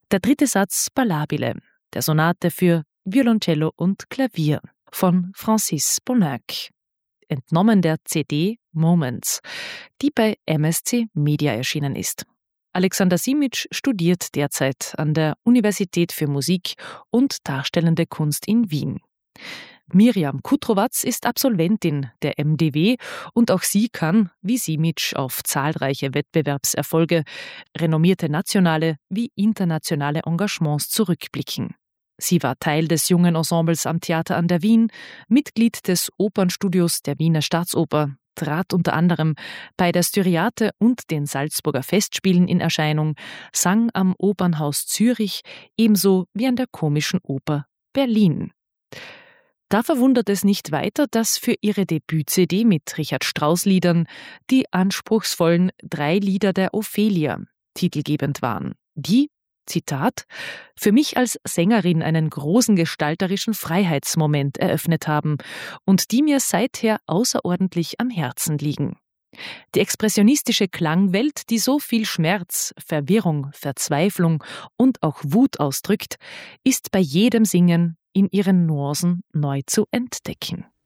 Der dritte Satz Ballabile, der Sonate für Violoncello und Klavier von Francis Poulenc, entnommen der CD Moments, die bei MSC Media erschienen ist. Alexander Simic studiert derzeit an der Universität für Musik und Darstellende Kunst in Wien. Miriam Kutrovaz ist Absolventin der MDW und auch sie kann, wie Simic, auf zahlreiche Wettbewerbserfolge, renommierte nationale wie internationale Engagements zurückblicken. Sie war Teil des jungen Ensembles am Theater an der Wien, Mitglied des Opernstudios der Wiener Staatsoper, trat unter anderem bei der Styriate und den Salzburger Festspielen in Erscheinung, sang am Opernhaus Zürich ebenso wie an der Komischen Oper Berlin. Da verwundert es nicht weiter, dass für ihre Debüt-CD mit Richard Strauss-Liedern die anspruchsvollen 3 Lieder der Ophelia titelgebend waren, die, Zitat, für mich als Sängerin einen großen gestalterischen Freiheitsmoment eröffnet haben und die mir seither außerordentlich am Herzen liegen. Die expressionistische Klangwelt, die so viel Schmerz, Verwirrung, Verzweiflung und auch Wut ausdrückt, ist bei jedem Singen in ihren Nuancen neu zu entdecken.